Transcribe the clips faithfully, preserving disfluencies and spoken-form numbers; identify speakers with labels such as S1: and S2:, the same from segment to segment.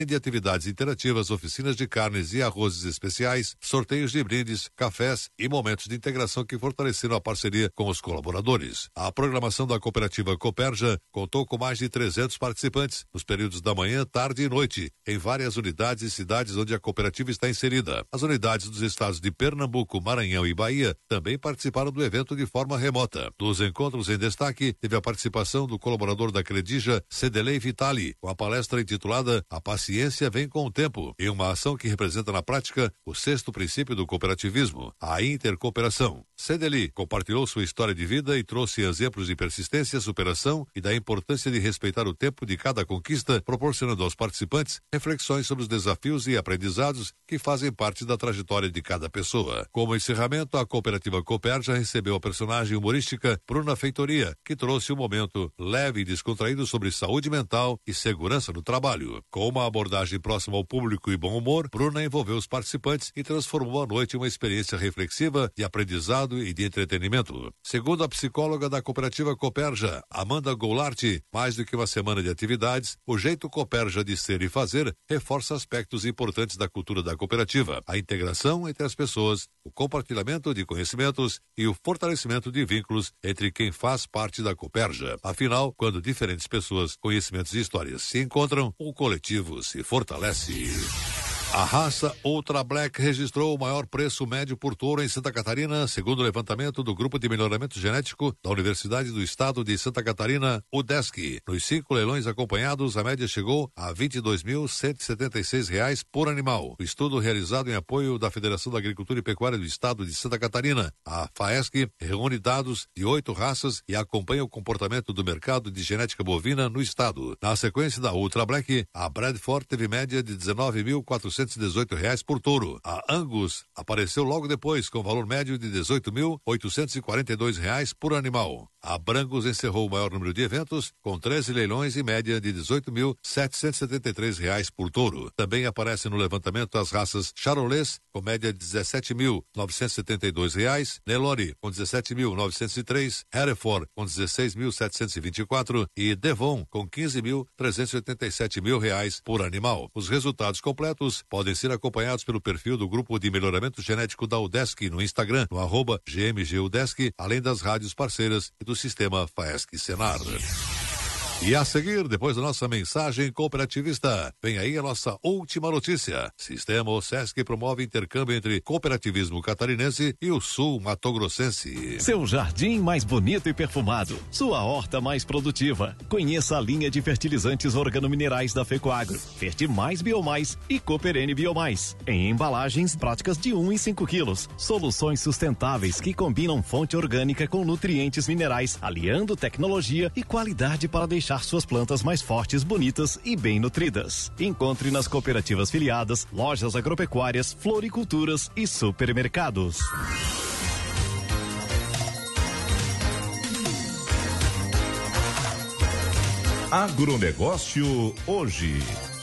S1: de atividades interativas, oficinas de carnes e arrozes especiais, sorteios de brindes, cafés e momentos de integração que fortaleceram a parceria com os colaboradores. A programação da cooperativa Cooperja contou com mais de trezentos participantes nos períodos da manhã, tarde e noite, em várias unidades e cidades onde a cooperativa está inserida. As unidades dos estados de Pernambuco, Maranhão e Bahia também participaram do evento de forma remota. Dos encontros em destaque, teve a participação do colaborador da Credija, Cedelei Vitali, com a palestra intitulada A Paciência Vem com o Tempo, em uma ação que representa na prática o sexto princípio do cooperativismo, a intercooperação. Cedelei compartilhou sua história de vida e trouxe exemplos de persistência, superação e da importância de respeitar o tempo de cada conquista, proporcionando aos participantes reflexões sobre os desafios e aprendizados que fazem parte da trajetória de cada pessoa. Como encerramento, a cooperativa Cooperja recebeu a personagem humorística Bruna Feitoria, que trouxe um momento leve e descontraído sobre saúde mental e segurança no trabalho. Com uma abordagem próxima ao público e bom humor, Bruna envolveu os participantes e transformou a noite em uma experiência reflexiva, de aprendizado e de entretenimento. Segundo a psicóloga da cooperativa Cooperja, Amanda Goulart, mais do que uma semana de atividades, o jeito Cooperja de ser e fazer reforça aspectos importantes da cultura da cooperativa, a integração entre as pessoas, o compartilhamento de conhecimentos e o fortalecimento de vínculos entre quem faz parte da Cooperja. Afinal, quando diferentes pessoas, conhecimentos e histórias se encontram, o coletivo se fortalece. A raça Ultra Black registrou o maior preço médio por touro em Santa Catarina, segundo o levantamento do Grupo de Melhoramento Genético da Universidade do Estado de Santa Catarina, UDESC. Nos cinco leilões acompanhados, a média chegou a vinte e dois mil cento e setenta e seis reais por animal. O estudo realizado em apoio da Federação da Agricultura e Pecuária do Estado de Santa Catarina, a FAESC, reúne dados de oito raças e acompanha o comportamento do mercado de genética bovina no estado. Na sequência da Ultra Black, a Bradford teve média de dezenove mil quatrocentos e dezoito reais por touro. A Angus apareceu logo depois com valor médio de dezoito mil oitocentos e quarenta e dois reais por animal. A Brangus encerrou o maior número de eventos com treze leilões e média de dezoito mil setecentos e setenta e três reais por touro. Também aparece no levantamento as raças Charolais com média de dezessete mil novecentos e setenta e dois reais, Nelore com dezessete mil novecentos e três, Hereford com dezesseis mil setecentos e vinte e quatro e Devon com quinze mil trezentos e oitenta e sete mil reais por animal. Os resultados completos podem ser acompanhados pelo perfil do Grupo de Melhoramento Genético da UDESC no Instagram, no arroba G M G UDESC, além das rádios parceiras e do sistema FAESC Senar. E a seguir, depois da nossa mensagem cooperativista, vem aí a nossa última notícia. Sistema OSESC promove intercâmbio entre cooperativismo catarinense e o sul matogrossense.
S2: Seu jardim mais bonito e perfumado, sua horta mais produtiva. Conheça a linha de fertilizantes organominerais da Fecoagro, Fertimais Biomais e Cooperene Biomais. Em embalagens práticas de um e cinco quilos. Soluções sustentáveis que combinam fonte orgânica com nutrientes minerais, aliando tecnologia e qualidade para deixar suas plantas mais fortes, bonitas e bem nutridas. Encontre nas cooperativas filiadas, lojas agropecuárias, floriculturas e supermercados.
S3: Agronegócio hoje.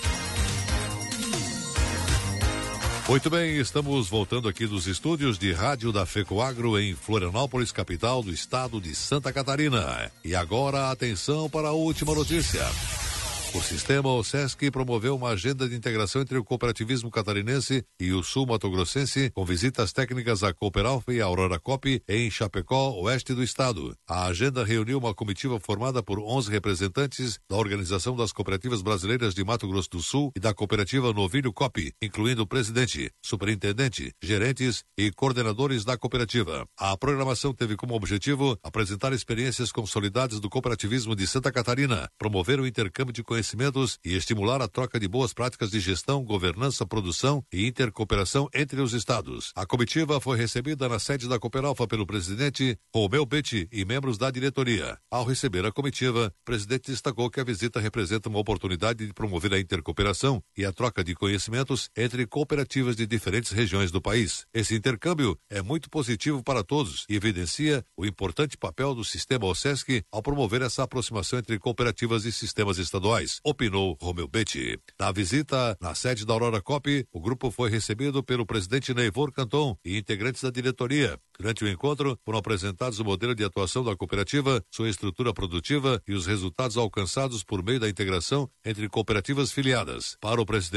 S1: Muito bem, estamos voltando aqui dos estúdios de rádio da Fecoagro em Florianópolis, capital do estado de Santa Catarina. E agora, atenção para a última notícia. O sistema OSESC promoveu uma agenda de integração entre o cooperativismo catarinense e o sul matogrossense, com visitas técnicas à Cooperalfa e à Aurora Coop em Chapecó, oeste do estado. A agenda reuniu uma comitiva formada por onze representantes da Organização das Cooperativas Brasileiras de Mato Grosso do Sul e da cooperativa Novilho Coop, incluindo o presidente, superintendente, gerentes e coordenadores da cooperativa. A programação teve como objetivo apresentar experiências consolidadas do cooperativismo de Santa Catarina, promover o intercâmbio de conhecimentos e estimular a troca de boas práticas de gestão, governança, produção e intercooperação entre os estados. A comitiva foi recebida na sede da Cooperalfa pelo presidente Romeu Betti e membros da diretoria. Ao receber a comitiva, o presidente destacou que a visita representa uma oportunidade de promover a intercooperação e a troca de conhecimentos entre cooperativas de diferentes regiões do país. Esse intercâmbio é muito positivo para todos e evidencia o importante papel do sistema OSESC ao promover essa aproximação entre cooperativas e sistemas estaduais. filiais, opinou Romeu Betti. Na visita na sede da Aurora Cop, o grupo foi recebido pelo presidente Neivor Canton e integrantes da diretoria. Durante o encontro, foram apresentados o modelo de atuação da cooperativa, sua estrutura produtiva e os resultados alcançados por meio da integração entre cooperativas filiadas. Para o presidente